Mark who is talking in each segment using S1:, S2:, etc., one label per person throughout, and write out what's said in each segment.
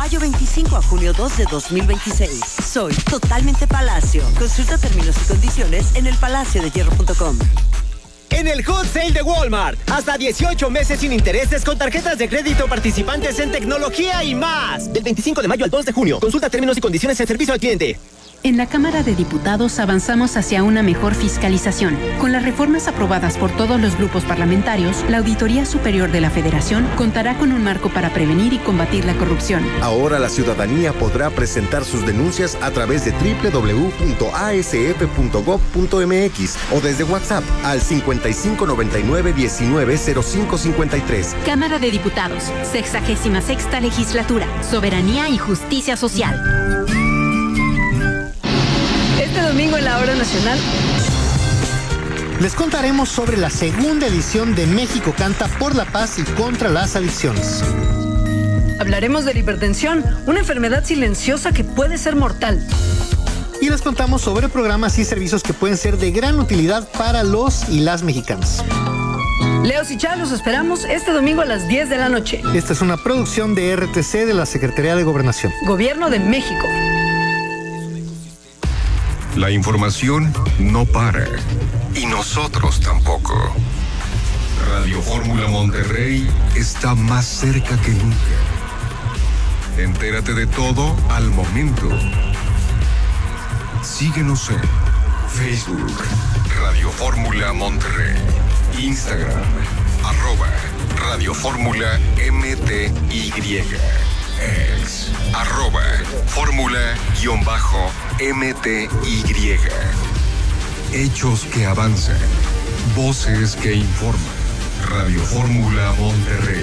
S1: mayo 25 a junio 2 de 2026. Soy totalmente Palacio. Consulta términos y condiciones en elpalaciodehierro.com.
S2: En el Hot Sale de Walmart, hasta 18 meses sin intereses con tarjetas de crédito participantes en tecnología y más. Del 25 de mayo al 2 de junio. Consulta términos y condiciones en servicio al cliente.
S3: En la Cámara de Diputados avanzamos hacia una mejor fiscalización. Con las reformas aprobadas por todos los grupos parlamentarios, la Auditoría Superior de la Federación contará con un marco para prevenir y combatir la corrupción.
S4: Ahora la ciudadanía podrá presentar sus denuncias a través de www.asf.gov.mx o desde WhatsApp al 5599-190553.
S3: Cámara de Diputados, 66ª Legislatura, Soberanía y Justicia Social.
S5: Este domingo en la Hora Nacional
S6: les contaremos sobre la segunda edición de México Canta por la Paz y contra las adicciones.
S5: Hablaremos de la hipertensión, una enfermedad silenciosa que puede ser mortal.
S6: Y les contamos sobre programas y servicios que pueden ser de gran utilidad para los y las mexicanas.
S5: Leos y Chá, los esperamos este domingo a las 10 de la noche.
S6: Esta es una producción de RTC de la Secretaría de Gobernación.
S5: Gobierno de México.
S7: La información no para. Y nosotros tampoco. Radio Fórmula Monterrey está más cerca que nunca. Entérate de todo al momento. Síguenos en Facebook, Radio Fórmula Monterrey, Instagram, @Radio Fórmula MTY, ex, @Fórmula_MTY. Hechos que avanzan, voces que informan. Radio Fórmula Monterrey.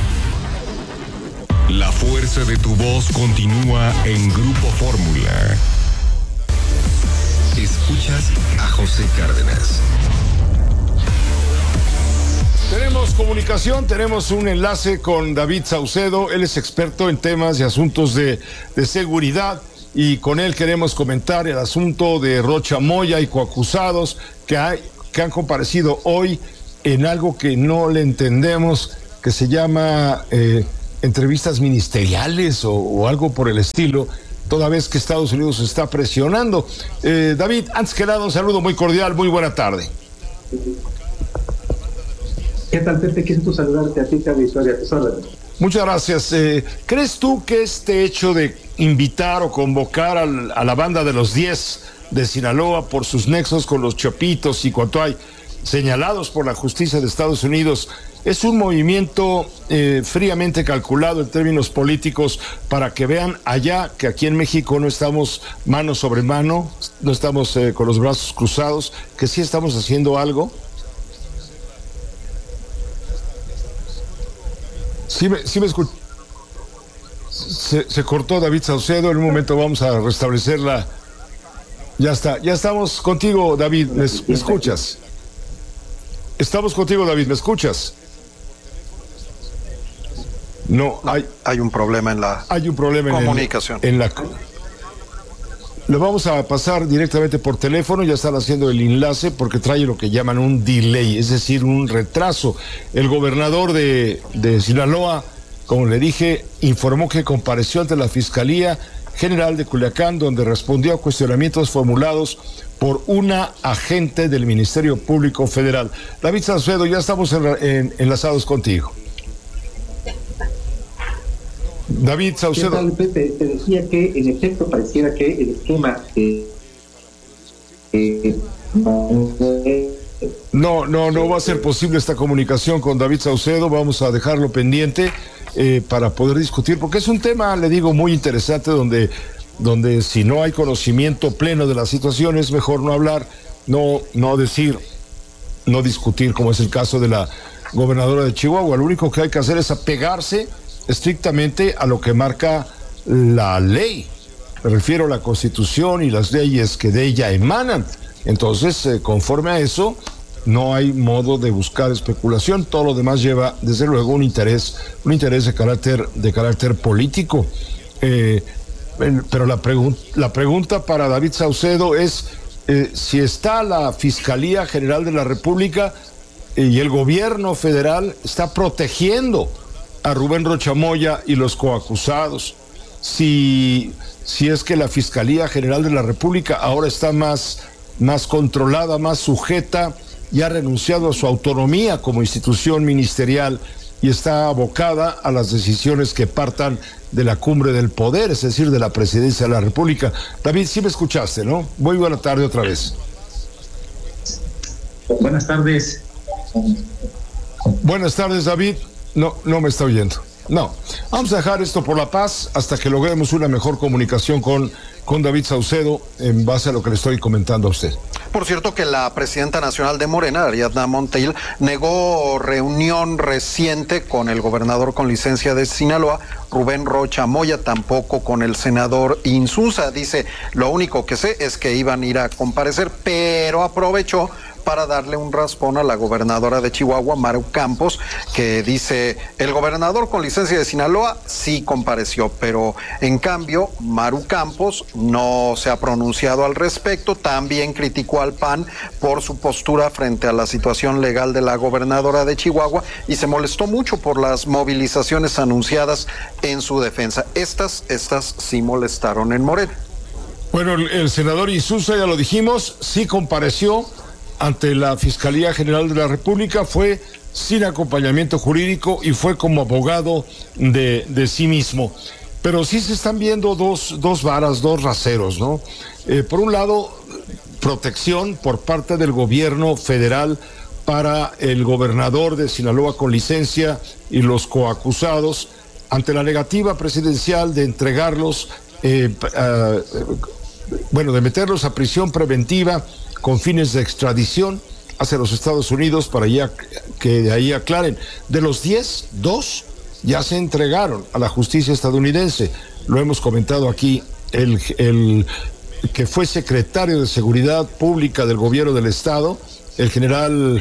S7: La fuerza de tu voz continúa en Grupo Fórmula. Escuchas a José Cárdenas.
S8: Tenemos comunicación, tenemos un enlace con David Saucedo. Él es experto en temas y asuntos de seguridad, y con él queremos comentar el asunto de Rocha Moya y coacusados que han comparecido hoy en algo que no le entendemos, que se llama entrevistas ministeriales o algo por el estilo, toda vez que Estados Unidos está presionando. David, antes que nada, un saludo muy cordial, muy buena tarde.
S9: ¿Qué tal, Pepe? Qué gusto saludarte a ti, Victoria.
S8: Muchas gracias. ¿Crees tú que este hecho de invitar o convocar a la banda de los 10 de Sinaloa por sus nexos con los Chapitos y cuanto hay señalados por la justicia de Estados Unidos es un movimiento fríamente calculado en términos políticos para que vean allá que aquí en México no estamos mano sobre mano, no estamos con los brazos cruzados, que sí estamos haciendo algo? Sí me escucho. Se cortó David Saucedo. En un momento vamos a restablecerla. Ya está. Ya estamos contigo, David. ¿Me escuchas? Estamos contigo, David. ¿Me escuchas? No,
S10: hay un problema en la comunicación.
S8: Lo vamos a pasar directamente por teléfono. Ya están haciendo el enlace porque trae lo que llaman un delay, es decir, un retraso. El gobernador de Sinaloa, como le dije, informó que compareció ante la Fiscalía General de Culiacán, donde respondió a cuestionamientos formulados por una agente del Ministerio Público Federal. David Saucedo, ya estamos enlazados contigo. David Saucedo.
S9: ¿Qué tal, Pepe? Te decía que en efecto pareciera que el esquema
S8: no va a ser posible esta comunicación con David Saucedo. Vamos a dejarlo pendiente para poder discutir, porque es un tema, le digo, muy interesante, donde si no hay conocimiento pleno de la situación es mejor no hablar, no decir, no discutir, como es el caso de la gobernadora de Chihuahua. Lo único que hay que hacer es apegarse estrictamente a lo que marca la ley. Me refiero a la Constitución y las leyes que de ella emanan. Entonces, conforme a eso, no hay modo de buscar especulación. Todo lo demás lleva, desde luego, un interés de carácter político. Pero la pregunta para David Saucedo es si está la Fiscalía General de la República y el gobierno federal está protegiendo a Rubén Rocha Moya y los coacusados. si es que la Fiscalía General de la República ahora está más controlada, más sujeta, y ha renunciado a su autonomía como institución ministerial y está abocada a las decisiones que partan de la cumbre del poder, es decir, de la presidencia de la República. David, sí me escuchaste, ¿no? Muy buena tarde otra vez.
S9: Buenas tardes.
S8: Buenas tardes, David. No me está oyendo. No, vamos a dejar esto por la paz hasta que logremos una mejor comunicación con David Saucedo en base a lo que le estoy comentando a usted.
S10: Por cierto que la presidenta nacional de Morena, Ariadna Montiel, negó reunión reciente con el gobernador con licencia de Sinaloa, Rubén Rocha Moya, tampoco con el senador Insunza. Dice, lo único que sé es que iban a ir a comparecer, pero aprovechó para darle un raspón a la gobernadora de Chihuahua, Maru Campos, que dice, el gobernador con licencia de Sinaloa sí compareció, pero en cambio Maru Campos no se ha pronunciado al respecto. También criticó al PAN por su postura frente a la situación legal de la gobernadora de Chihuahua y se molestó mucho por las movilizaciones anunciadas en su defensa. Estas sí molestaron en Morena.
S8: Bueno, el senador Insunza, ya lo dijimos, sí compareció ante la Fiscalía General de la República, fue sin acompañamiento jurídico y fue como abogado de sí mismo. Pero sí se están viendo dos varas, dos raseros, ¿no? Por un lado, protección por parte del gobierno federal para el gobernador de Sinaloa con licencia y los coacusados ante la negativa presidencial de entregarlos, de meterlos a prisión preventiva con fines de extradición hacia los Estados Unidos para ya que de ahí aclaren. De los 10, 2 ya se entregaron a la justicia estadounidense. Lo hemos comentado aquí, el que fue secretario de Seguridad Pública del gobierno del estado, el general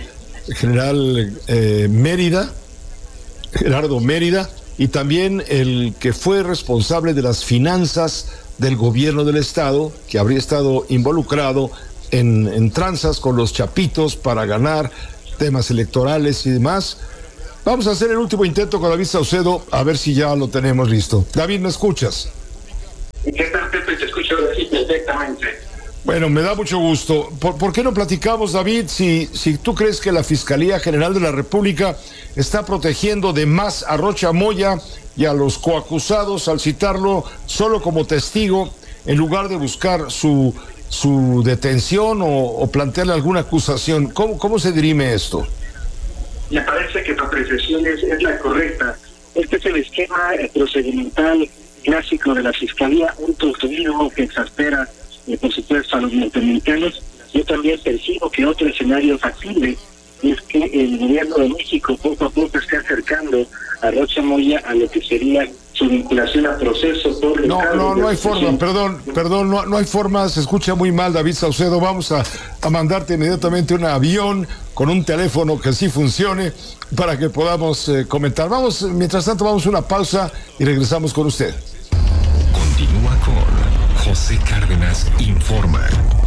S8: Mérida, Gerardo Mérida, y también el que fue responsable de las finanzas del gobierno del estado, que habría estado involucrado en tranzas con los chapitos para ganar temas electorales y demás. Vamos a hacer el último intento con David Saucedo, a ver si ya lo tenemos listo. David, ¿me escuchas?
S9: ¿Qué tal, Pepe? Te escucho aquí perfectamente.
S8: Bueno, me da mucho gusto. ¿Por qué no platicamos, David, si tú crees que la Fiscalía General de la República está protegiendo de más a Rocha Moya y a los coacusados al citarlo solo como testigo en lugar de buscar su detención o plantearle alguna acusación? ¿Cómo se dirime esto?
S9: Me parece que tu apreciación es la correcta. Este es el esquema procedimental clásico de la Fiscalía, un torturismo que exaspera, por supuesto, a los norteamericanos. Yo también percibo que otro escenario factible es que el gobierno de México poco a poco esté acercando a Rocha Moya a lo que sería su vinculación a proceso por...
S8: No hay forma, perdón, no hay forma, se escucha muy mal, David Saucedo. Vamos a mandarte inmediatamente un avión con un teléfono que sí funcione para que podamos comentar. Mientras tanto, vamos a una pausa y regresamos con usted.
S7: Continúa con José Cárdenas Informa.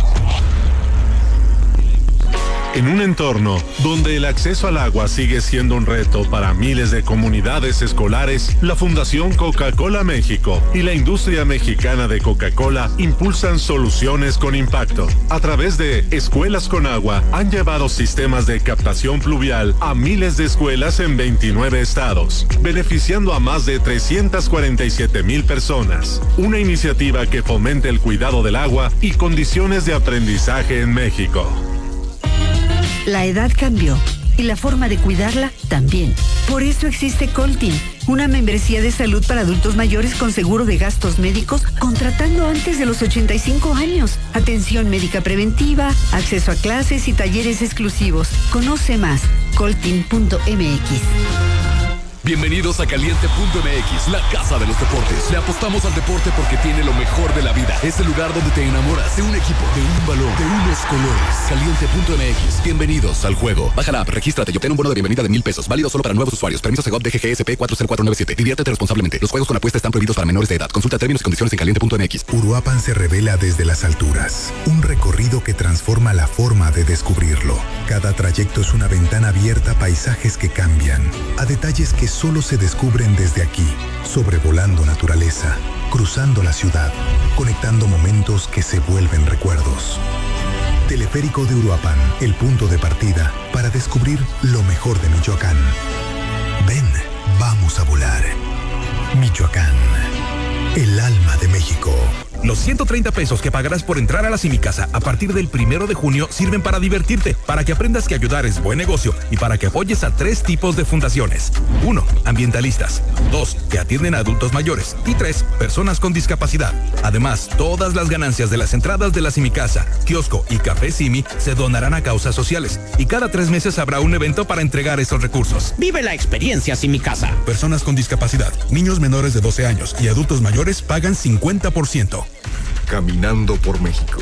S11: En un entorno donde el acceso al agua sigue siendo un reto para miles de comunidades escolares, la Fundación Coca-Cola México y la industria mexicana de Coca-Cola impulsan soluciones con impacto. A través de Escuelas con Agua, han llevado sistemas de captación pluvial a miles de escuelas en 29 estados, beneficiando a más de 347,000 personas. Una iniciativa que fomenta el cuidado del agua y condiciones de aprendizaje en México.
S12: La edad cambió y la forma de cuidarla también. Por eso existe Coltin, una membresía de salud para adultos mayores con seguro de gastos médicos contratando antes de los 85 años. Atención médica preventiva, acceso a clases y talleres exclusivos. Conoce más, coltin.mx.
S13: Bienvenidos a Caliente.mx, la casa de los deportes. Le apostamos al deporte porque tiene lo mejor de la vida. Es el lugar donde te enamoras de un equipo, de un balón, de unos colores. Caliente.mx. Bienvenidos al juego. Baja la app, regístrate y obtén un bono de bienvenida de $1,000. Válido solo para nuevos usuarios. Permiso Segov DGGSP 40497. Diviértete responsablemente. Los juegos con apuesta están prohibidos para menores de edad. Consulta términos y condiciones en Caliente.mx.
S14: Uruapan se revela desde las alturas. Un recorrido que transforma la forma de descubrirlo. Cada trayecto es una ventana abierta a paisajes que cambian, a detalles que solo se descubren desde aquí, sobrevolando naturaleza, cruzando la ciudad, conectando momentos que se vuelven recuerdos. Teleférico de Uruapan, el punto de partida para descubrir lo mejor de Michoacán. Ven, vamos a volar. Michoacán, el alma de México.
S15: Los 130 pesos que pagarás por entrar a la Simicasa a partir del 1 de junio sirven para divertirte, para que aprendas que ayudar es buen negocio y para que apoyes a 3 tipos de fundaciones. 1. Ambientalistas. 2. Que atienden a adultos mayores. Y 3. Personas con discapacidad. Además, todas las ganancias de las entradas de la Simicasa, kiosco y café Simi se donarán a causas sociales. Y cada 3 meses habrá un evento para entregar esos recursos.
S16: Vive la experiencia Simicasa.
S15: Personas con discapacidad, niños menores de 12 años y adultos mayores pagan 50%.
S7: Caminando por México.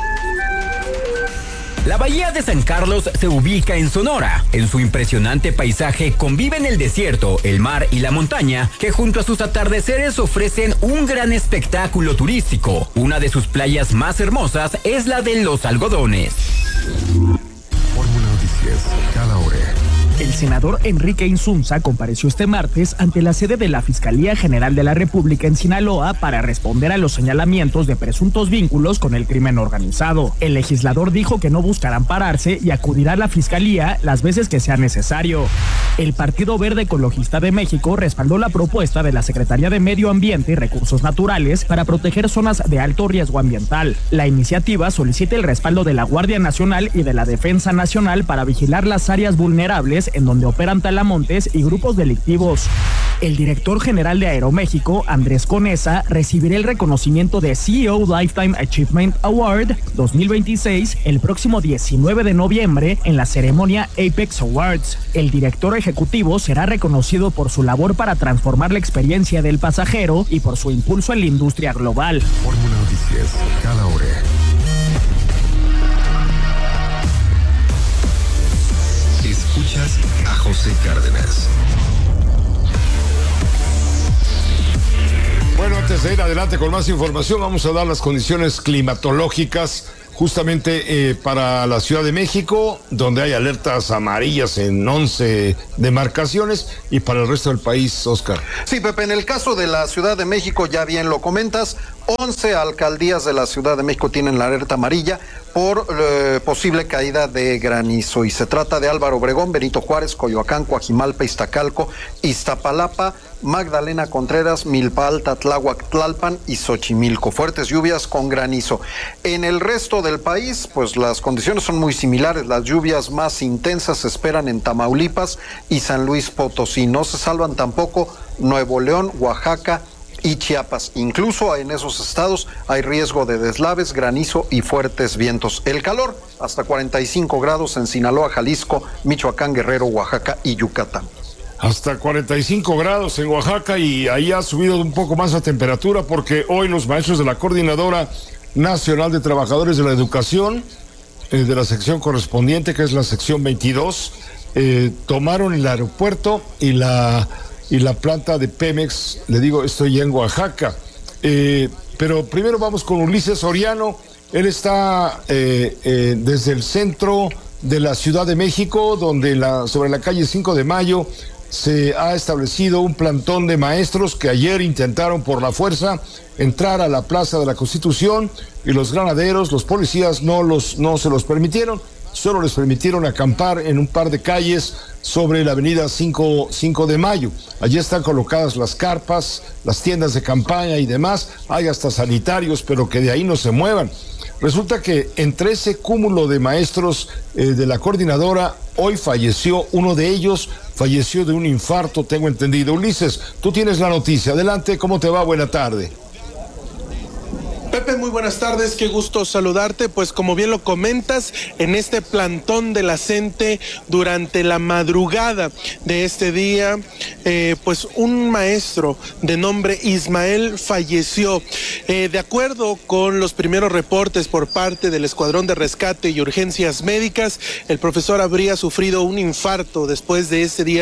S17: La bahía de San Carlos se ubica en Sonora. En su impresionante paisaje conviven el desierto, el mar y la montaña, que junto a sus atardeceres ofrecen un gran espectáculo turístico. Una de sus playas más hermosas es la de Los Algodones.
S7: Fórmula Noticias, cada hora.
S18: El senador Enrique Insunza compareció este martes ante la sede de la Fiscalía General de la República en Sinaloa para responder a los señalamientos de presuntos vínculos con el crimen organizado. El legislador dijo que no buscará ampararse y acudirá a la Fiscalía las veces que sea necesario. El Partido Verde Ecologista de México respaldó la propuesta de la Secretaría de Medio Ambiente y Recursos Naturales para proteger zonas de alto riesgo ambiental. La iniciativa solicita el respaldo de la Guardia Nacional y de la Defensa Nacional para vigilar las áreas vulnerables en donde operan talamontes y grupos delictivos. El director general de Aeroméxico, Andrés Conesa, recibirá el reconocimiento de CEO Lifetime Achievement Award 2026 el próximo 19 de noviembre en la ceremonia Apex Awards. El director ejecutivo será reconocido por su labor para transformar la experiencia del pasajero y por su impulso en la industria global.
S7: Fórmula Noticias, cada hora. Escuchas a José Cárdenas.
S8: Bueno, antes de ir adelante con más información, vamos a dar las condiciones climatológicas justamente para la Ciudad de México, donde hay alertas amarillas en 11 demarcaciones, y para el resto del país, Oscar.
S10: Sí, Pepe, en el caso de la Ciudad de México, ya bien lo comentas, 11 alcaldías de la Ciudad de México tienen la alerta amarilla por posible caída de granizo, y se trata de Álvaro Obregón, Benito Juárez, Coyoacán, Coajimalpa, Iztacalco, Iztapalapa, Magdalena Contreras, Milpa Alta, Tláhuac, Tlalpan y Xochimilco. Fuertes lluvias con granizo. En el resto del país, pues las condiciones son muy similares. Las lluvias más intensas se esperan en Tamaulipas y San Luis Potosí. No se salvan tampoco Nuevo León, Oaxaca y Chiapas. Incluso en esos estados hay riesgo de deslaves, granizo y fuertes vientos. El calor, hasta 45 grados en Sinaloa, Jalisco, Michoacán, Guerrero, Oaxaca y Yucatán.
S8: Hasta 45 grados en Oaxaca, y ahí ha subido un poco más la temperatura porque hoy los maestros de la Coordinadora Nacional de Trabajadores de la Educación, de la sección correspondiente, que es la sección 22, tomaron el aeropuerto y la planta de Pemex. Le digo, estoy en Oaxaca. Pero primero vamos con Ulises Soriano. Él está desde el centro de la Ciudad de México, donde sobre la calle 5 de Mayo se ha establecido un plantón de maestros que ayer intentaron por la fuerza entrar a la Plaza de la Constitución, y los granaderos, los policías no se los permitieron, solo les permitieron acampar en un par de calles sobre la avenida 5 de Mayo. Allí están colocadas las carpas, las tiendas de campaña y demás, hay hasta sanitarios, pero que de ahí no se muevan. Resulta que entre ese cúmulo de maestros de la coordinadora, hoy falleció uno de ellos, falleció de un infarto, tengo entendido. Ulises, tú tienes la noticia. Adelante, ¿cómo te va? Buena tarde.
S19: Pepe, muy buenas tardes, qué gusto saludarte. Pues como bien lo comentas, en este plantón de la CENTE durante la madrugada de este día, pues un maestro de nombre Ismael falleció. De acuerdo con los primeros reportes por parte del Escuadrón de Rescate y Urgencias Médicas, el profesor habría sufrido un infarto después de ese día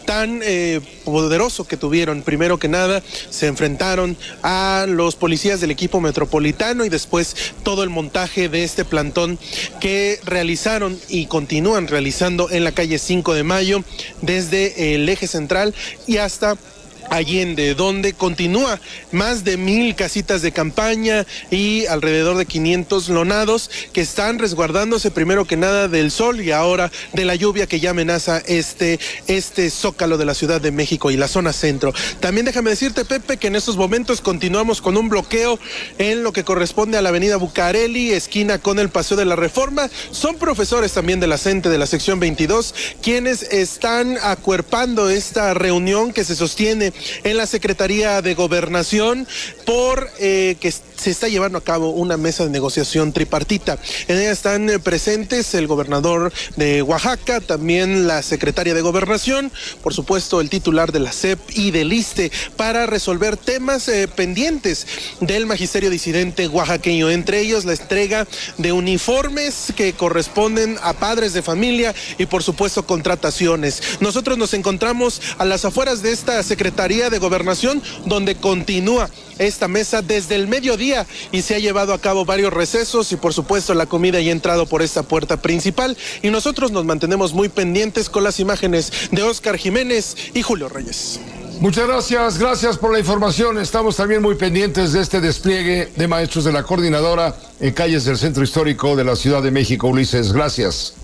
S19: tan poderoso que tuvieron. Primero que nada, se enfrentaron a los policías del equipo metropolitano y después todo el montaje de este plantón que realizaron y continúan realizando en la calle 5 de Mayo, desde el eje central y hasta Allende, donde continúa más de 1,000 casitas de campaña y alrededor de 500 lonados que están resguardándose primero que nada del sol y ahora de la lluvia que ya amenaza este zócalo de la Ciudad de México y la zona centro. También déjame decirte, Pepe, que en estos momentos continuamos con un bloqueo en lo que corresponde a la avenida Bucareli, esquina con el Paseo de la Reforma. Son profesores también de la CENTE de la sección 22 quienes están acuerpando esta reunión que se sostiene en la Secretaría de Gobernación por que se está llevando a cabo una mesa de negociación tripartita. En ella están presentes el gobernador de Oaxaca, también la secretaria de Gobernación, por supuesto el titular de la SEP y del ISSSTE, para resolver temas pendientes del magisterio disidente oaxaqueño, entre ellos la entrega de uniformes que corresponden a padres de familia y por supuesto contrataciones. Nosotros nos encontramos a las afueras de esta Secretaría de Gobernación, donde continúa esta mesa desde el mediodía y se ha llevado a cabo varios recesos y por supuesto la comida ya ha entrado por esta puerta principal y nosotros nos mantenemos muy pendientes con las imágenes de Óscar Jiménez y Julio Reyes.
S8: Muchas gracias por la información. Estamos también muy pendientes de este despliegue de maestros de la coordinadora en calles del centro histórico de la Ciudad de México. Ulises, gracias.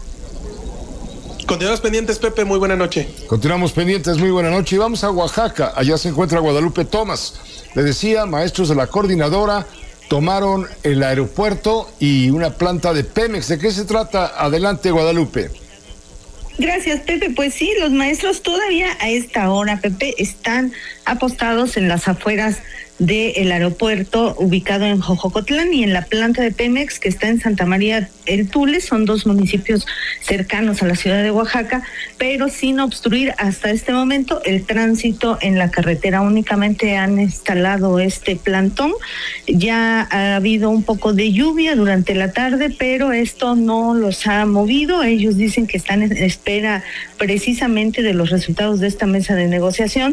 S19: Continuamos pendientes, Pepe, muy buena noche.
S8: Continuamos pendientes, muy buena noche. Y vamos a Oaxaca, allá se encuentra Guadalupe Tomás. Le decía, maestros de la coordinadora tomaron el aeropuerto y una planta de Pemex. ¿De qué se trata? Adelante, Guadalupe.
S20: Gracias, Pepe. Pues sí, los maestros todavía a esta hora, Pepe, están apostados en las afueras del aeropuerto ubicado en Jojocotlán y en la planta de Pemex que está en Santa María el Tule. Son dos municipios cercanos a la ciudad de Oaxaca, pero sin obstruir hasta este momento el tránsito en la carretera. Únicamente han instalado este plantón. Ya ha habido un poco de lluvia durante la tarde, pero esto no los ha movido. Ellos dicen que están en espera precisamente de los resultados de esta mesa de negociación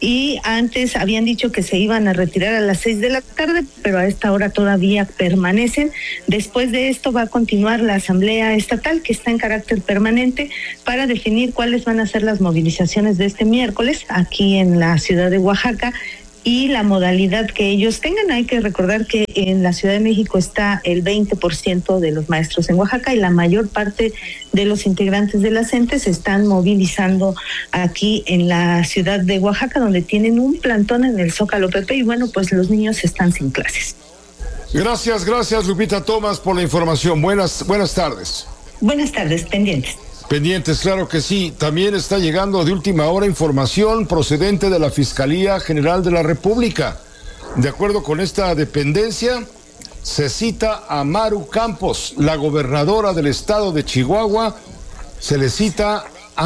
S20: y antes habían dicho que se iban a retirar a las 6 de la tarde, pero a esta hora todavía permanecen. Después de esto va a continuar la asamblea estatal que está en carácter permanente para definir cuáles van a ser las movilizaciones de este miércoles aquí en la ciudad de Oaxaca y la modalidad que ellos tengan. Hay que recordar que en la Ciudad de México está el 20% de los maestros en Oaxaca y la mayor parte de los integrantes de la CENTE se están movilizando aquí en la ciudad de Oaxaca, donde tienen un plantón en el Zócalo, Pepe, y bueno, pues los niños están sin clases.
S8: Gracias Lupita Tomás por la información. Buenas tardes.
S20: Buenas tardes, pendientes.
S8: Pendientes, claro que sí. También está llegando de última hora información procedente de la Fiscalía General de la República. De acuerdo con esta dependencia, se cita a Maru Campos, la gobernadora del estado de Chihuahua. Se le cita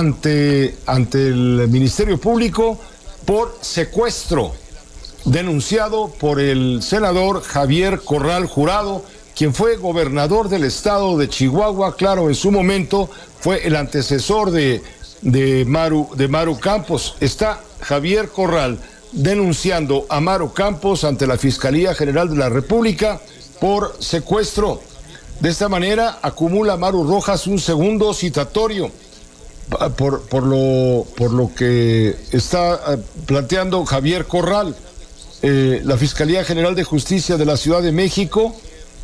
S8: ante el Ministerio Público por secuestro, denunciado por el senador Javier Corral Jurado, quien fue gobernador del estado de Chihuahua. Claro, en su momento fue el antecesor de Maru Campos. Está Javier Corral denunciando a Maru Campos ante la Fiscalía General de la República por secuestro. De esta manera acumula Maru Rojas un segundo citatorio por lo que está planteando Javier Corral. La Fiscalía General de Justicia de la Ciudad de México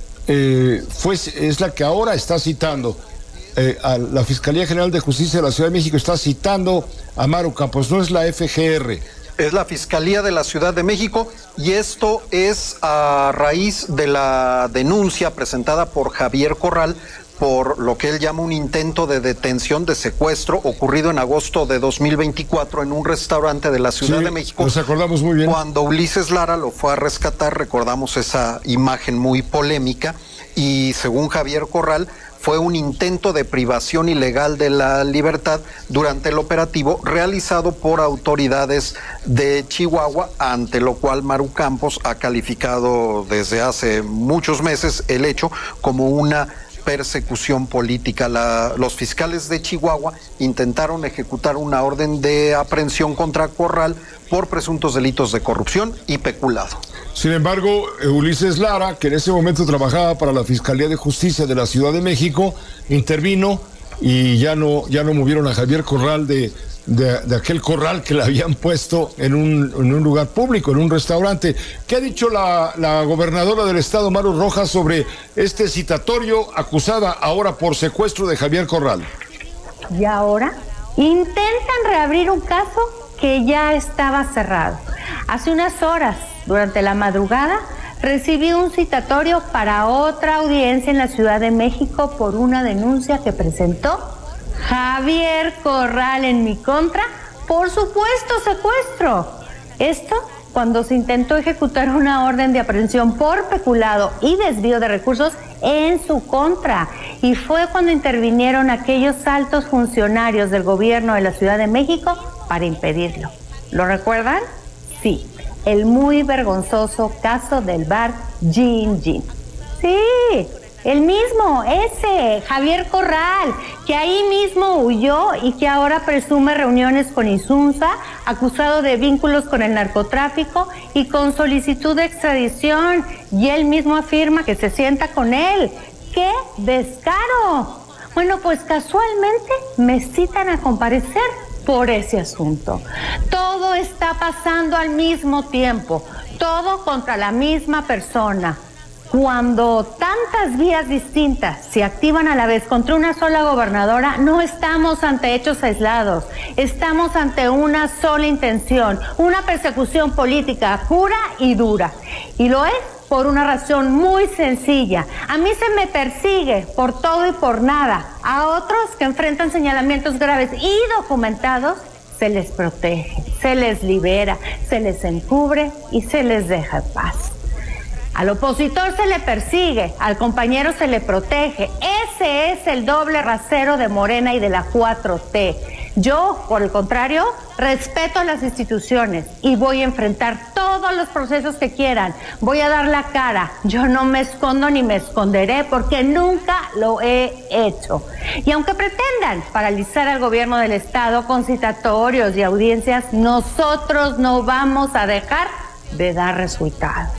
S8: es la que ahora está citando. A la Fiscalía General de Justicia de la Ciudad de México está citando a Maru Campos, no es la FGR.
S10: Es la Fiscalía de la Ciudad de México y esto es a raíz de la denuncia presentada por Javier Corral por lo que él llama un intento de detención, de secuestro, ocurrido en agosto de 2024 en un restaurante de la Ciudad de México.
S8: Nos acordamos muy bien.
S10: Cuando Ulises Lara lo fue a rescatar, recordamos esa imagen muy polémica, y según Javier Corral, fue un intento de privación ilegal de la libertad durante el operativo realizado por autoridades de Chihuahua, ante lo cual Maru Campos ha calificado desde hace muchos meses el hecho como una persecución política. Los fiscales de Chihuahua intentaron ejecutar una orden de aprehensión contra Corral por presuntos delitos de corrupción y peculado.
S8: Sin embargo, Ulises Lara, que en ese momento trabajaba para la Fiscalía de Justicia de la Ciudad de México, intervino y ya no movieron a Javier Corral de aquel corral que le habían puesto en un lugar público, en un restaurante. ¿Qué ha dicho la gobernadora del estado, Maru Rojas, sobre este citatorio, acusada ahora por secuestro de Javier Corral?
S21: Y ahora intentan reabrir un caso que ya estaba cerrado. Hace unas horas, durante la madrugada, recibí un citatorio para otra audiencia en la Ciudad de México por una denuncia que presentó Javier Corral en mi contra por supuesto secuestro. Esto cuando se intentó ejecutar una orden de aprehensión por peculado y desvío de recursos en su contra. Y fue cuando intervinieron aquellos altos funcionarios del gobierno de la Ciudad de México para impedirlo. ¿Lo recuerdan? Sí, el muy vergonzoso caso del bar Gin Gin. Sí, el mismo, ese, Javier Corral, que ahí mismo huyó y que ahora presume reuniones con Insunza, acusado de vínculos con el narcotráfico y con solicitud de extradición. Y él mismo afirma que se sienta con él. ¡Qué descaro! Bueno, pues casualmente me citan a comparecer por ese asunto. Todo está pasando al mismo tiempo, todo contra la misma persona. Cuando tantas vías distintas se activan a la vez contra una sola gobernadora, no estamos ante hechos aislados, estamos ante una sola intención, una persecución política pura y dura. Y lo es por una razón muy sencilla. A mí se me persigue por todo y por nada. A otros que enfrentan señalamientos graves y documentados, se les protege, se les libera, se les encubre y se les deja en paz. Al opositor se le persigue, al compañero se le protege. Ese es el doble rasero de Morena y de la 4T. Yo, por el contrario, respeto las instituciones y voy a enfrentar todos los procesos que quieran. Voy a dar la cara. Yo no me escondo ni me esconderé porque nunca lo he hecho. Y aunque pretendan paralizar al gobierno del Estado con citatorios y audiencias, nosotros no vamos a dejar de dar resultados.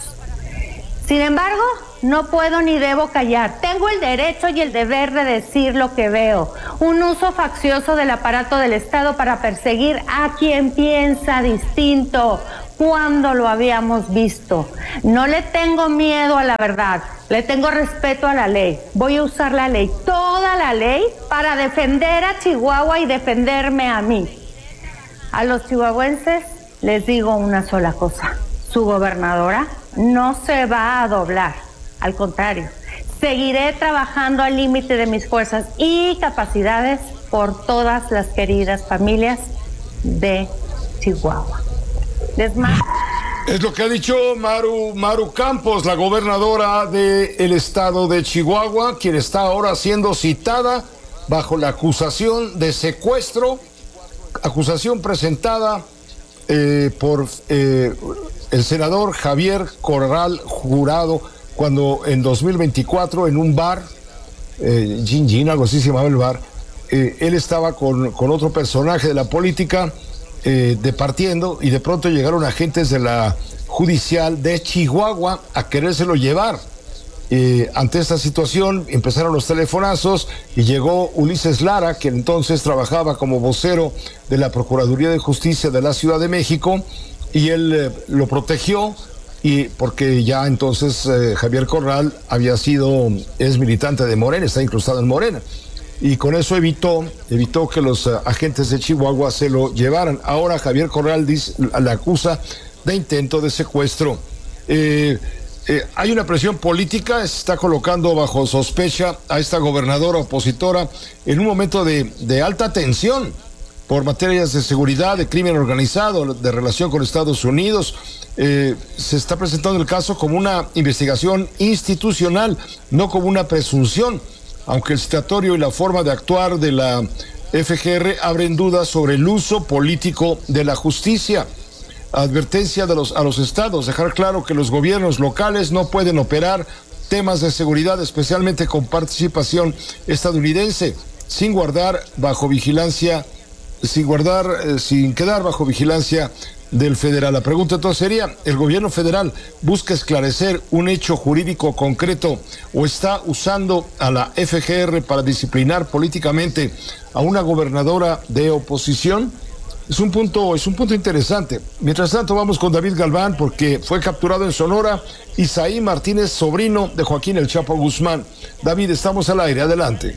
S21: Sin embargo, no puedo ni debo callar. Tengo el derecho y el deber de decir lo que veo. Un uso faccioso del aparato del Estado para perseguir a quien piensa distinto. ¿Cuándo lo habíamos visto? No le tengo miedo a la verdad, le tengo respeto a la ley. Voy a usar la ley, toda la ley, para defender a Chihuahua y defenderme a mí. A los chihuahuenses les digo una sola cosa. Su gobernadora no se va a doblar. Al contrario, seguiré trabajando al límite de mis fuerzas y capacidades por todas las queridas familias de Chihuahua.
S8: Es lo que ha dicho Maru Campos, la gobernadora del estado de Chihuahua, quien está ahora siendo citada bajo la acusación de secuestro, acusación presentada por el senador Javier Corral Jurado, cuando en 2024 en un bar, Gin Gin, algo así se llamaba el bar, él estaba con otro personaje de la política departiendo, y de pronto llegaron agentes de la judicial de Chihuahua a querérselo llevar. Ante esta situación empezaron los telefonazos y llegó Ulises Lara, que entonces trabajaba como vocero de la Procuraduría de Justicia de la Ciudad de México, y él lo protegió, y porque ya entonces Javier Corral es militante de Morena, está incrustado en Morena, y con eso evitó que los agentes de Chihuahua se lo llevaran. Ahora Javier Corral le acusa de intento de secuestro. Hay una presión política, se está colocando bajo sospecha a esta gobernadora opositora en un momento de alta tensión por materias de seguridad, de crimen organizado, de relación con Estados Unidos. Se está presentando el caso como una investigación institucional, no como una presunción, aunque el citatorio y la forma de actuar de la FGR abren dudas sobre el uso político de la justicia. Advertencia a los estados, dejar claro que los gobiernos locales no pueden operar temas de seguridad, especialmente con participación estadounidense, sin quedar bajo vigilancia del federal. La pregunta entonces sería, ¿el gobierno federal busca esclarecer un hecho jurídico concreto o está usando a la FGR para disciplinar políticamente a una gobernadora de oposición? Es un punto interesante. Mientras tanto, vamos con David Galván, porque fue capturado en Sonora Isaí Martínez, sobrino de Joaquín El Chapo Guzmán. David, estamos al aire, adelante.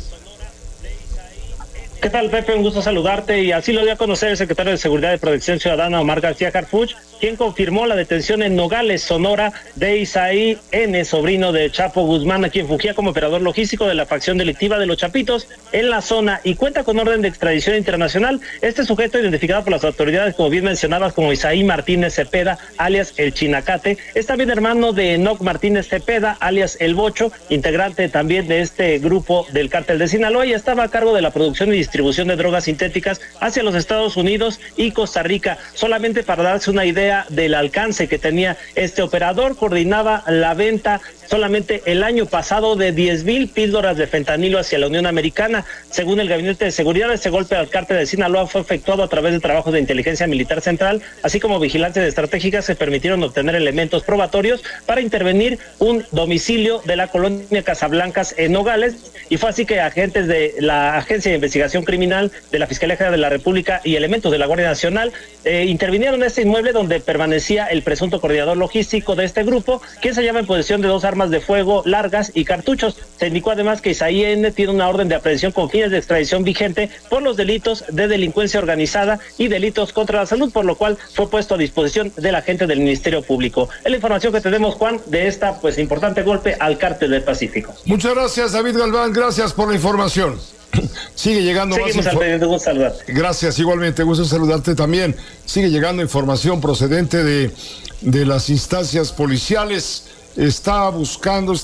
S1: ¿Qué tal, Pepe? Un gusto saludarte, y así lo dio a conocer el secretario de Seguridad y Protección Ciudadana, Omar García Harfuch, quien confirmó la detención en Nogales, Sonora, de Isaí N., sobrino de Chapo Guzmán, a quien fungía como operador logístico de la facción delictiva de Los Chapitos en la zona y cuenta con orden de extradición internacional. Este sujeto, identificado por las autoridades, como bien mencionabas, como Isaí Martínez Cepeda, alias El Chinacate, es también hermano de Enoc Martínez Cepeda, alias El Bocho, integrante también de este grupo del cártel de Sinaloa, y estaba a cargo de la producción y distribución de drogas sintéticas hacia los Estados Unidos y Costa Rica. Solamente para darse una idea del alcance que tenía este operador, coordinaba la venta solamente el año pasado de 10,000 píldoras de fentanilo hacia la Unión Americana. Según el Gabinete de Seguridad, este golpe al cártel de Sinaloa fue efectuado a través de trabajos de inteligencia militar central, así como vigilancias estratégicas que permitieron obtener elementos probatorios para intervenir un domicilio de la colonia Casablancas en Nogales, y fue así que agentes de la Agencia de Investigación Criminal de la Fiscalía General de la República y elementos de la Guardia Nacional intervinieron en este inmueble donde permanecía el presunto coordinador logístico de este grupo, quien se hallaba en posesión de 2 armas de fuego largas y cartuchos. Se indicó además que Isaí N. tiene una orden de aprehensión con fines de extradición vigente por los delitos de delincuencia organizada y delitos contra la salud, por lo cual fue puesto a disposición del agente del Ministerio Público. Es la información que tenemos, Juan, de esta importante golpe al cártel del Pacífico.
S8: Muchas gracias, David Galván, gracias por la información. Sigue llegando
S1: Seguimos al pendiente, gusto saludarte.
S8: Gracias, igualmente, gusto saludarte también. Sigue llegando información procedente de las instancias policiales. Están buscando,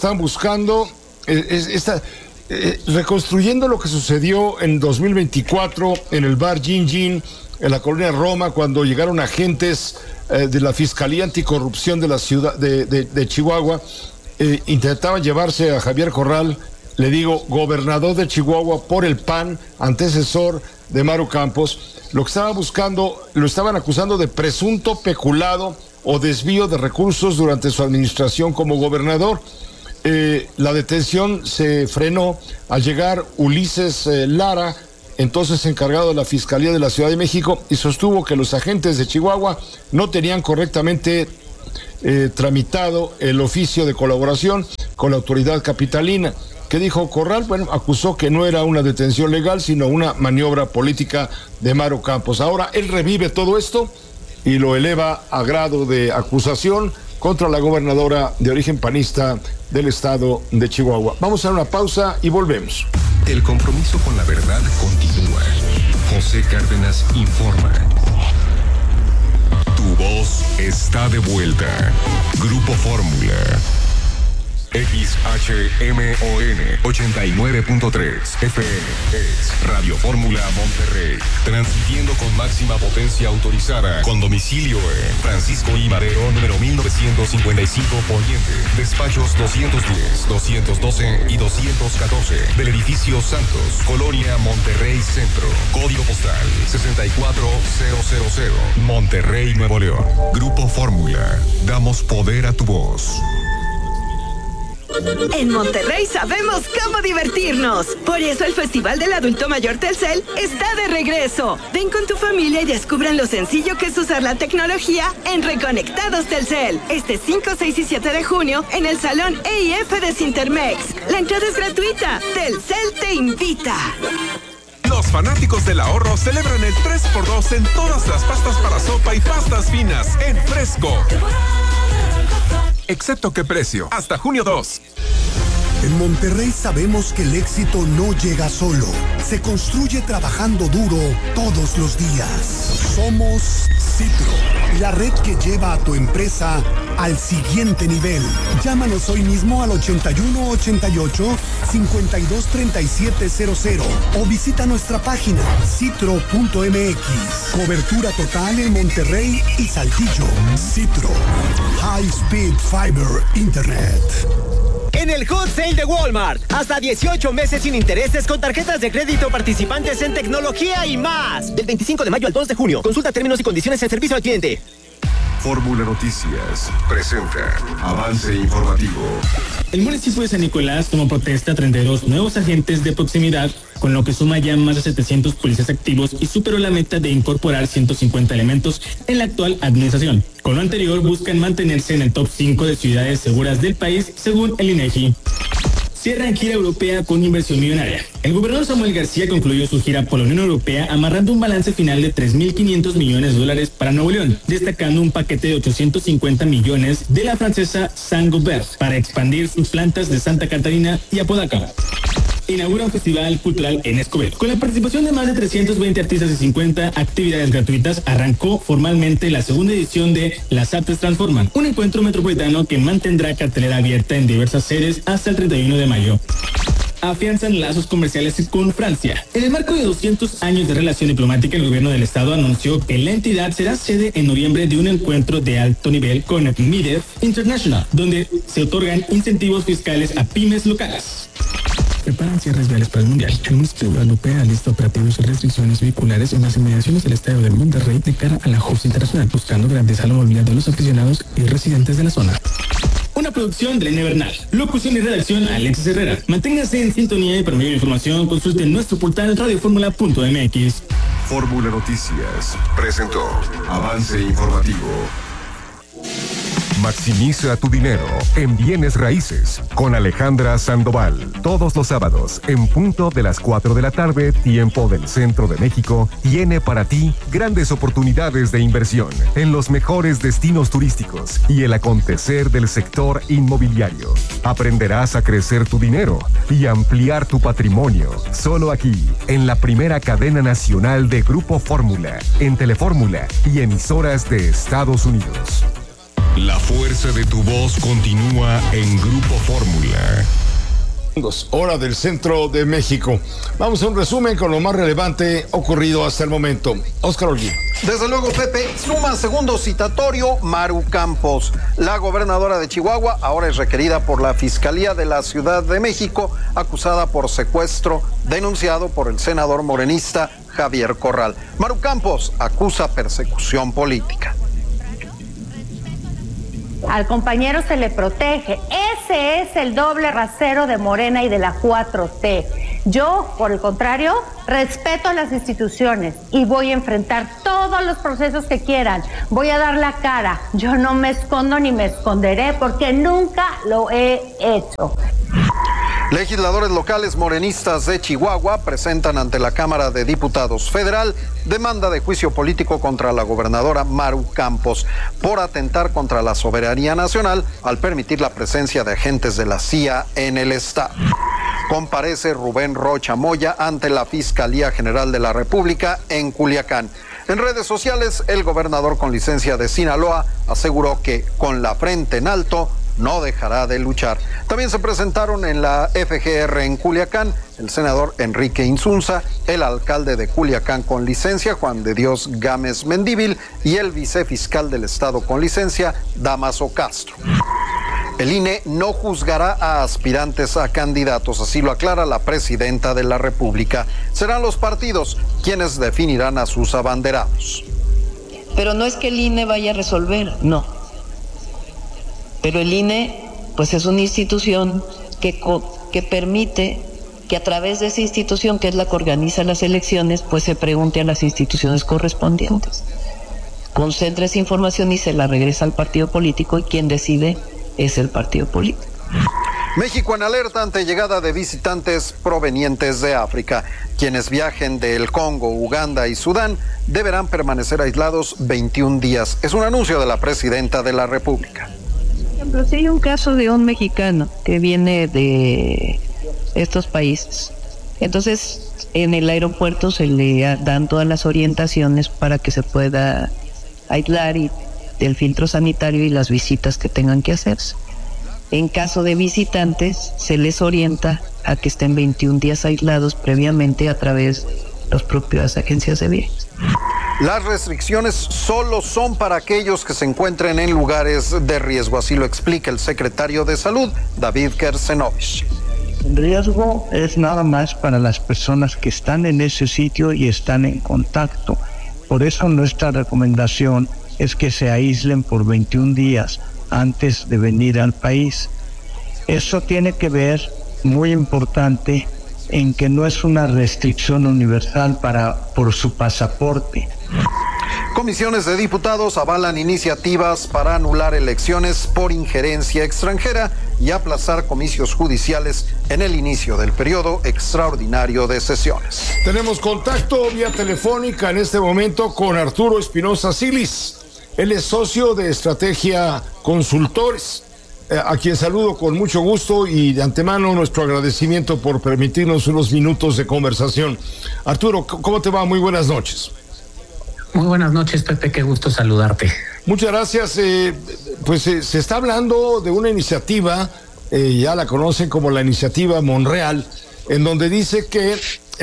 S8: reconstruyendo lo que sucedió en 2024 en el bar Gin Gin, en la colonia Roma, cuando llegaron agentes de la Fiscalía Anticorrupción de la ciudad de Chihuahua. Intentaban llevarse a Javier Corral, le digo, gobernador de Chihuahua por el PAN, antecesor de Maru Campos. Lo que estaban buscando, lo estaban acusando de presunto peculado o desvío de recursos durante su administración como gobernador. La detención se frenó al llegar Ulises Lara, entonces encargado de la Fiscalía de la Ciudad de México, y sostuvo que los agentes de Chihuahua no tenían correctamente tramitado el oficio de colaboración con la autoridad capitalina. ¿Qué dijo Corral? Bueno, acusó que no era una detención legal, sino una maniobra política de Maru Campos. Ahora él revive todo esto y lo eleva a grado de acusación contra la gobernadora de origen panista del estado de Chihuahua. Vamos a una pausa y volvemos.
S7: El compromiso con la verdad continúa. José Cárdenas informa. Tu voz está de vuelta. Grupo Fórmula. XHMON 89.3 FM es Radio Fórmula Monterrey, transmitiendo con máxima potencia autorizada, con domicilio en Francisco I. Madero, número 1955 Poniente, despachos 210, 212 y 214 del edificio Santos, Colonia Monterrey Centro, código postal 64000, Monterrey, Nuevo León. Grupo Fórmula, damos poder a tu voz.
S22: En Monterrey sabemos cómo divertirnos. Por eso el Festival del Adulto Mayor Telcel está de regreso. Ven con tu familia y descubran lo sencillo que es usar la tecnología en Reconectados Telcel. Este 5, 6 y 7 de junio en el Salón EIF de Cintermex. La entrada es gratuita. Telcel te invita.
S15: Los fanáticos del ahorro celebran el 3x2 en todas las pastas para sopa y pastas finas en Fresco. Excepto qué precio, hasta junio 2.
S14: En Monterrey sabemos que el éxito no llega solo, se construye trabajando duro todos los días. Somos Citro, la red que lleva a tu empresa al siguiente nivel. Llámanos hoy mismo al 8188-523700 o visita nuestra página citro.mx. Cobertura total en Monterrey y Saltillo. Citro, High Speed Fiber Internet.
S2: En el Hot Sale de Walmart, hasta 18 meses sin intereses con tarjetas de crédito participantes en tecnología y más. Del 25 de mayo al 2 de junio. Consulta términos y condiciones en servicio al cliente.
S7: Fórmula Noticias presenta avance informativo.
S4: El municipio de San Nicolás tomó protesta a 32 nuevos agentes de proximidad, con lo que suma ya más de 700 policías activos y superó la meta de incorporar 150 elementos en la actual administración. Con lo anterior, buscan mantenerse en el top 5 de ciudades seguras del país, según el INEGI. Cierran gira europea con inversión millonaria. El gobernador Samuel García concluyó su gira por la Unión Europea amarrando un balance final de $3.500 millones para Nuevo León, destacando un paquete de 850 millones de la francesa Saint-Gobain para expandir sus plantas de Santa Catarina y Apodaca. Inaugura un festival cultural en Escobedo. Con la participación de más de 320 artistas y 50 actividades gratuitas, arrancó formalmente la segunda edición de Las Artes Transforman, un encuentro metropolitano que mantendrá cartelera abierta en diversas sedes hasta el 31 de mayo. Afianzan lazos comerciales con Francia. En el marco de 200 años de relación diplomática, el gobierno del estado anunció que la entidad será sede en noviembre de un encuentro de alto nivel con MIDEF International, donde se otorgan incentivos fiscales a pymes locales. Preparan cierres viales para el Mundial. El municipio de Guadalupe alista operativos y restricciones vehiculares en las inmediaciones del estadio de Monterrey de cara a la Justa Internacional, buscando garantizar la movilidad de los aficionados y residentes de la zona. Una producción de Elena Bernal. Locución y redacción Alexis Herrera. Manténgase en sintonía y para mayor información consulte nuestro portal radioformula.mx.
S7: Fórmula Noticias presentó avance informativo. Maximiza tu dinero en bienes raíces con Alejandra Sandoval. Todos los sábados, en punto de las 4 de la tarde, tiempo del centro de México, tiene para ti grandes oportunidades de inversión en los mejores destinos turísticos y el acontecer del sector inmobiliario. Aprenderás a crecer tu dinero y ampliar tu patrimonio. Solo aquí, en la primera cadena nacional de Grupo Fórmula, en Telefórmula y emisoras de Estados Unidos. La fuerza de tu voz continúa en Grupo Fórmula.
S8: Hora del centro de México. Vamos a un resumen con lo más relevante ocurrido hasta el momento. Óscar Holguín.
S10: Desde luego, Pepe, suma segundo citatorio Maru Campos. La gobernadora de Chihuahua ahora es requerida por la Fiscalía de la Ciudad de México, acusada por secuestro denunciado por el senador morenista Javier Corral. Maru Campos acusa persecución política.
S21: Al compañero se le protege. Ese es el doble rasero de Morena y de la 4T. Yo, por el contrario, respeto a las instituciones y voy a enfrentar todos los procesos que quieran. Voy a dar la cara. Yo no me escondo ni me esconderé porque nunca lo he hecho.
S10: Legisladores locales morenistas de Chihuahua presentan ante la Cámara de Diputados Federal demanda de juicio político contra la gobernadora Maru Campos por atentar contra la soberanía nacional al permitir la presencia de agentes de la CIA en el estado. Comparece Rubén Rocha Moya ante la Fiscalía General de la República en Culiacán. En redes sociales, el gobernador con licencia de Sinaloa aseguró que con la frente en alto no dejará de luchar. También se presentaron en la FGR en Culiacán el senador Enrique Insunza, el alcalde de Culiacán con licencia, Juan de Dios Gámez Mendívil, y el vicefiscal del estado con licencia, Damaso Castro. El INE no juzgará a aspirantes a candidatos, así lo aclara la presidenta de la República. Serán los partidos quienes definirán a sus abanderados.
S23: Pero no es que el INE vaya a resolver, no. Pero el INE, pues es una institución que permite que a través de esa institución, que es la que organiza las elecciones, pues se pregunte a las instituciones correspondientes. Concentra esa información y se la regresa al partido político y quien decide es el partido político.
S10: México en alerta ante llegada de visitantes provenientes de África. Quienes viajen del Congo, Uganda y Sudán deberán permanecer aislados 21 días. Es un anuncio de la presidenta de la República.
S23: Por ejemplo, si hay un caso de un mexicano que viene de estos países, entonces en el aeropuerto se le dan todas las orientaciones para que se pueda aislar y el filtro sanitario y las visitas que tengan que hacerse. En caso de visitantes, se les orienta a que estén 21 días aislados previamente a través
S3: las propias agencias de viajes.
S10: Las restricciones solo son para aquellos que se encuentren en lugares de riesgo, así lo explica el secretario de Salud, David Kersenovich.
S3: El riesgo es nada más para las personas que están en ese sitio y están en contacto. Por eso nuestra recomendación es que se aíslen por 21 días antes de venir al país. Eso tiene que ver, muy importante, en que no es una restricción universal por su pasaporte.
S10: Comisiones de diputados avalan iniciativas para anular elecciones por injerencia extranjera y aplazar comicios judiciales en el inicio del periodo extraordinario de sesiones.
S8: Tenemos contacto vía telefónica en este momento con Arturo Espinosa Silis. Él es socio de Estrategia Consultores, a quien saludo con mucho gusto y de antemano nuestro agradecimiento por permitirnos unos minutos de conversación. Arturo, ¿cómo te va? Muy buenas noches.
S16: Muy buenas noches, Pepe, qué gusto saludarte.
S8: Muchas gracias. Se está hablando de una iniciativa, ya la conocen como la iniciativa Monreal, en donde dice que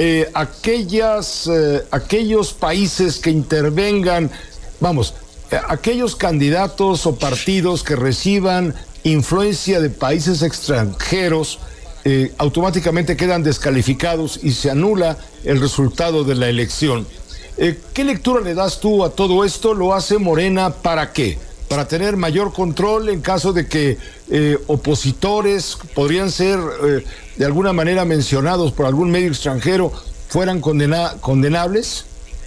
S8: aquellos países que intervengan, aquellos candidatos o partidos que reciban influencia de países extranjeros, automáticamente quedan descalificados y se anula el resultado de la elección. ¿Qué lectura le das tú a todo esto? ¿Lo hace Morena para qué? ¿Para tener mayor control en caso de que opositores podrían ser de alguna manera mencionados por algún medio extranjero fueran condenables?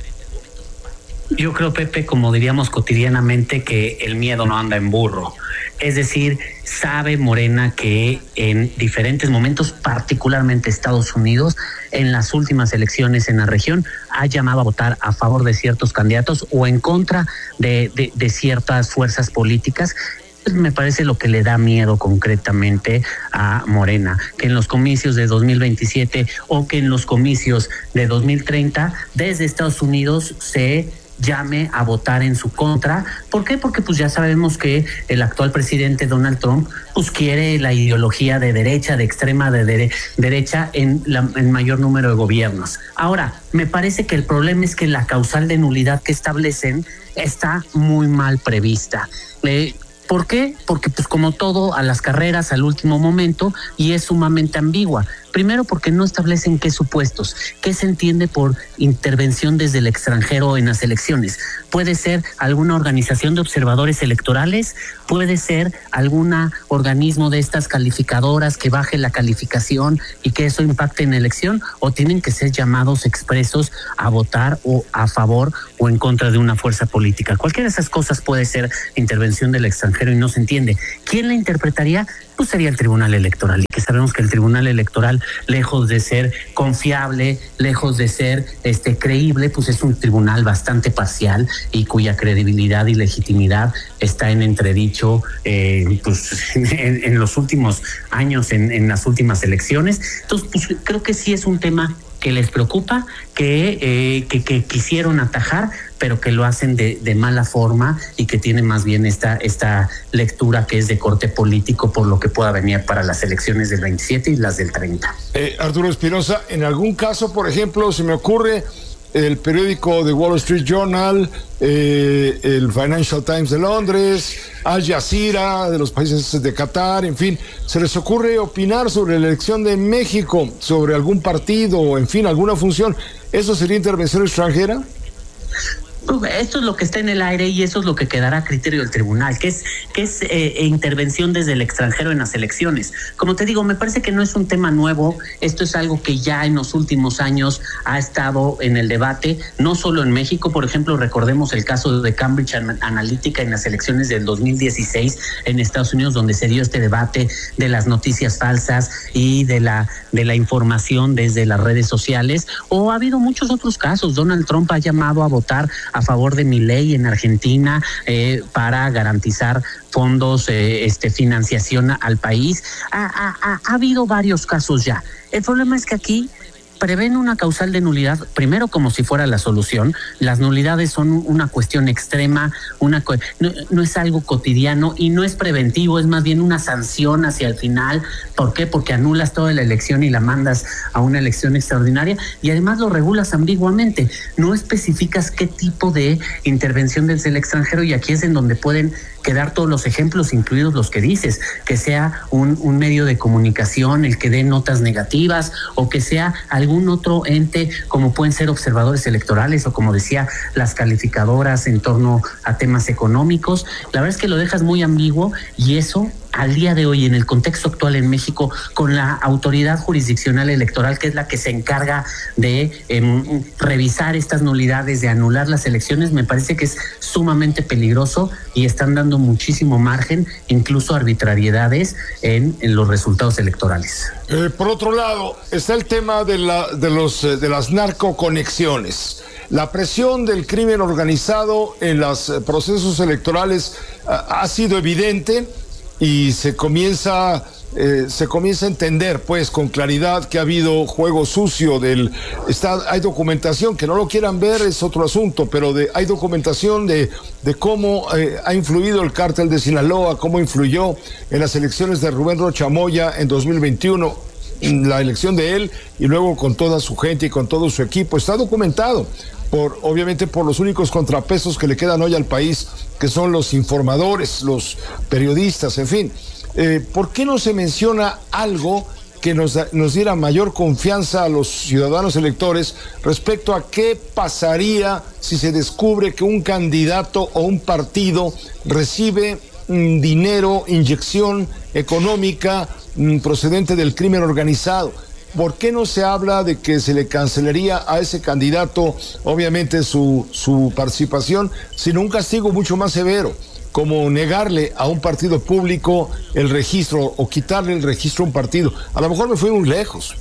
S16: Yo creo, Pepe, como diríamos cotidianamente, que el miedo no anda en burro. Es decir, sabe Morena que en diferentes momentos, particularmente Estados Unidos, en las últimas elecciones en la región, ha llamado a votar a favor de ciertos candidatos o en contra de ciertas fuerzas políticas. Me parece lo que le da miedo concretamente a Morena, que en los comicios de 2027 o que en los comicios de 2030 desde Estados Unidos se llame a votar en su contra. ¿Por qué? Porque pues ya sabemos que el actual presidente Donald Trump pues quiere la ideología de derecha, de extrema derecha en mayor número de gobiernos. Ahora, me parece que el problema es que la causal de nulidad que establecen está muy mal prevista. ¿Por qué? Porque pues como todo, a las carreras al último momento, y es sumamente ambigua. Primero porque no establecen qué supuestos, qué se entiende por intervención desde el extranjero en las elecciones. Puede ser alguna organización de observadores electorales, puede ser algún organismo de estas calificadoras que baje la calificación y que eso impacte en la elección, o tienen que ser llamados expresos a votar o a favor o en contra de una fuerza política. Cualquiera de esas cosas puede ser intervención del extranjero y no se entiende. ¿Quién la interpretaría? Pues sería el Tribunal Electoral, y que sabemos que el Tribunal Electoral, lejos de ser confiable, lejos de ser creíble, pues es un tribunal bastante parcial y cuya credibilidad y legitimidad está en entredicho en los últimos años, en las últimas elecciones. Entonces, pues creo que sí es un tema que les preocupa, que quisieron atajar, pero que lo hacen de mala forma y que tiene más bien esta lectura que es de corte político por lo que pueda venir para las elecciones del 27 y las del 30.
S8: Arturo Espinosa, en algún caso, por ejemplo, se me ocurre el periódico The Wall Street Journal, el Financial Times de Londres, Al Jazeera de los países de Qatar, en fin, ¿se les ocurre opinar sobre la elección de México, sobre algún partido, en fin, alguna función? ¿Eso sería intervención extranjera?
S16: Esto es lo que está en el aire y eso es lo que quedará a criterio del tribunal, que es intervención desde el extranjero en las elecciones. Como te digo, me parece que no es un tema nuevo. Esto es algo que ya en los últimos años ha estado en el debate, no solo en México. Por ejemplo, recordemos el caso de Cambridge Analytica en las elecciones del 2016 en Estados Unidos, donde se dio este debate de las noticias falsas y de la información desde las redes sociales. O ha habido muchos otros casos. Donald Trump ha llamado a votar a favor de Milei en Argentina para garantizar fondos, financiación al país. Ha habido varios casos ya. El problema es que aquí prevén una causal de nulidad, primero como si fuera la solución. Las nulidades son una cuestión extrema, no es algo cotidiano y no es preventivo, es más bien una sanción hacia el final. ¿Por qué? Porque anulas toda la elección y la mandas a una elección extraordinaria y además lo regulas ambiguamente. No especificas qué tipo de intervención desde el extranjero y aquí es en donde pueden quedar todos los ejemplos, incluidos los que dices, que sea un medio de comunicación el que dé notas negativas o que sea algún otro ente como pueden ser observadores electorales o como decía las calificadoras en torno a temas económicos. La verdad es que lo dejas muy ambiguo y eso al día de hoy en el contexto actual en México con la autoridad jurisdiccional electoral que es la que se encarga de revisar estas nulidades, de anular las elecciones, me parece que es sumamente peligroso y están dando muchísimo margen, incluso arbitrariedades en los resultados electorales.
S8: Por otro lado, está el tema de las narcoconexiones. La presión del crimen organizado en los procesos electorales ha sido evidente y se comienza a entender pues con claridad que ha habido juego sucio hay documentación, que no lo quieran ver es otro asunto, pero hay documentación de cómo ha influido el cártel de Sinaloa, cómo influyó en las elecciones de Rubén Rocha Moya en 2021, la elección de él y luego con toda su gente y con todo su equipo. Está documentado obviamente por los únicos contrapesos que le quedan hoy al país, que son los informadores, los periodistas, en fin. ¿Por qué no se menciona algo que nos diera mayor confianza a los ciudadanos electores respecto a qué pasaría si se descubre que un candidato o un partido recibe dinero, inyección económica procedente del crimen organizado? ¿Por qué no se habla de que se le cancelaría a ese candidato, obviamente, su participación, sino un castigo mucho más severo, como negarle a un partido público el registro o quitarle el registro a un partido? A lo mejor me fui muy lejos.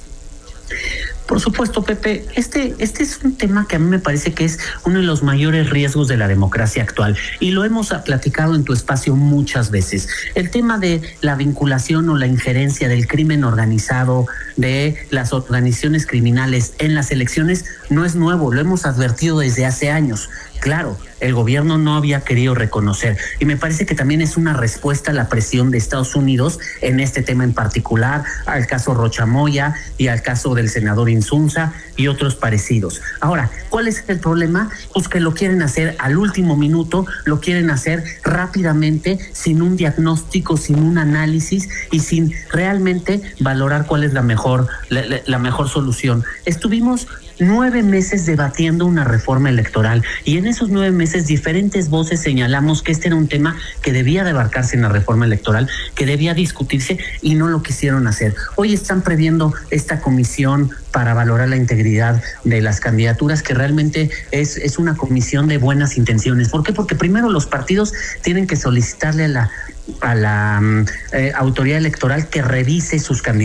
S16: Por supuesto, Pepe, este es un tema que a mí me parece que es uno de los mayores riesgos de la democracia actual y lo hemos platicado en tu espacio muchas veces. El tema de la vinculación o la injerencia del crimen organizado, de las organizaciones criminales en las elecciones no es nuevo, lo hemos advertido desde hace años. Claro, el gobierno no había querido reconocer y me parece que también es una respuesta a la presión de Estados Unidos en este tema en particular, al caso Rocha Moya y al caso del senador Insunza y otros parecidos. Ahora, ¿cuál es el problema? Pues que lo quieren hacer al último minuto, lo quieren hacer rápidamente, sin un diagnóstico, sin un análisis y sin realmente valorar cuál es la mejor solución. Estuvimos 9 meses debatiendo una reforma electoral y en esos 9 meses diferentes voces señalamos que este era un tema que debía de abarcarse en la reforma electoral, que debía discutirse y no lo quisieron hacer. Hoy están previendo esta comisión para valorar la integridad de las candidaturas, que realmente es una comisión de buenas intenciones. ¿Por qué? Porque primero los partidos tienen que solicitarle a la autoridad electoral que revise sus candidaturas.